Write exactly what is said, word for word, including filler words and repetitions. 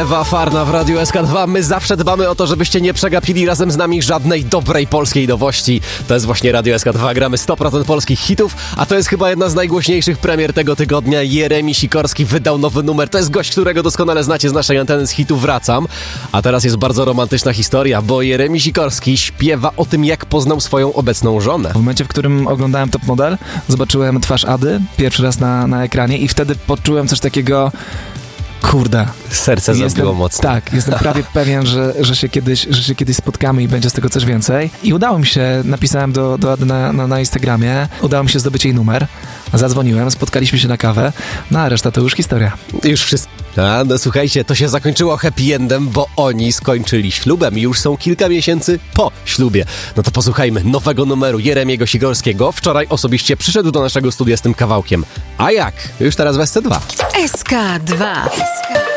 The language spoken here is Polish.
Ewa Farna w Radiu S K dwa. My zawsze dbamy o to, żebyście nie przegapili razem z nami żadnej dobrej polskiej nowości. To jest właśnie Radio S K dwa. Gramy sto procent polskich hitów, a to jest chyba jedna z najgłośniejszych premier tego tygodnia. Jeremi Sikorski wydał nowy numer. To jest gość, którego doskonale znacie z naszej anteny z hitu Wracam. A teraz jest bardzo romantyczna historia, bo Jeremi Sikorski śpiewa o tym, jak poznał swoją obecną żonę. W momencie, w którym oglądałem Top Model, zobaczyłem twarz Ady pierwszy raz na, na ekranie i wtedy poczułem coś takiego... Kurde. Serce zabiło jestem, mocno. Tak, jestem prawie pewien, że, że, się kiedyś, że się kiedyś spotkamy i będzie z tego coś więcej. I udało mi się, napisałem do, do Ady na, na, na Instagramie, udało mi się zdobyć jej numer, zadzwoniłem, spotkaliśmy się na kawę, no a reszta to już historia. Już wszystko. A, no słuchajcie, to się zakończyło happy endem, bo oni skończyli ślubem i już są kilka miesięcy po ślubie. No to posłuchajmy nowego numeru Jeremiego Sikorskiego. Wczoraj osobiście przyszedł do naszego studia z tym kawałkiem. A jak? Już teraz w S C dwa. S K dwa. S K